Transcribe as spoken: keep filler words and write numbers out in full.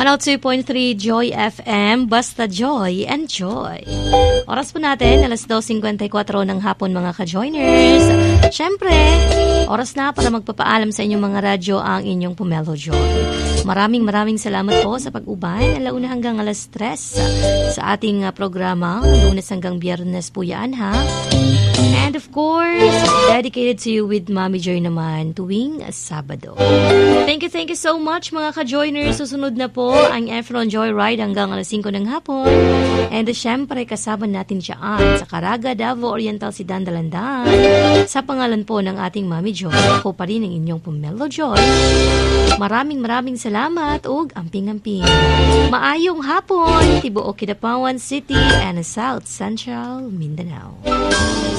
one oh two point three Joy F M, basta Joy and Joy. Oras po natin, alas two fifty-four ng hapon mga ka-joiners. Siyempre, oras na para magpapaalam sa inyong mga radyo ang inyong Pomelo Joy. Maraming maraming salamat po sa pag-ubay, alauna hanggang alas tres sa ating uh, programa, Lunes hanggang Biyernes po yan ha. And of course, dedicated to you with Mami Joy naman tuwing Sabado. Thank you, thank you so much mga ka-joiners. Susunod na po ang Efron Joyride hanggang alas five ng hapon. And uh, syempre, kasama natin dyan sa Caraga, Davao Oriental, Sidan, Dalandan. Sa pangalan po ng ating Mami Joy, ako pa rin ang inyong Pomelo Joy. Maraming maraming salamat ug amping-amping. Maayong hapon, tibuok Kidapawan City and South Central Mindanao.